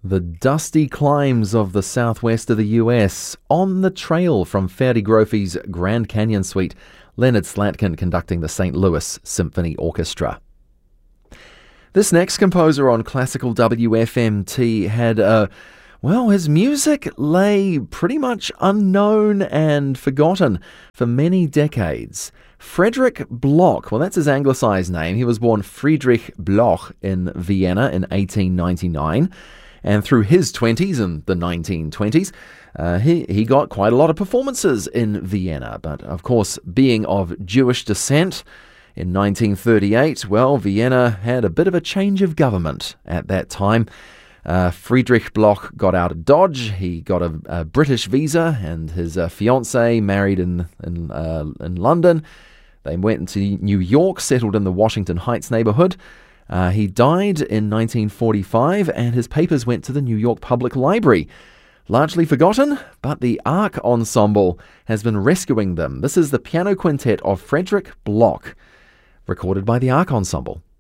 The dusty climbs of the southwest of the US, on the trail from Ferdi Groffi's Grand Canyon Suite, Leonard Slatkin conducting the St. Louis Symphony Orchestra. This next composer on classical WFMT had his music lay pretty much unknown and forgotten for many decades. Frederick Bloch, well, that's his anglicised name. He was born Friedrich Bloch in Vienna in 1899. And through his 20s and the 1920s, he got quite a lot of performances in Vienna. But of course, being of Jewish descent, in 1938, Vienna had a bit of a change of government at that time. Friedrich Bloch got out of Dodge. He got a British visa, and his fiancée married in London. They went into New York, settled in the Washington Heights neighborhood. He died in 1945, and his papers went to the New York Public Library. Largely forgotten, but the Arc Ensemble has been rescuing them. This is the piano quintet of Frederick Bloch, recorded by the Arc Ensemble.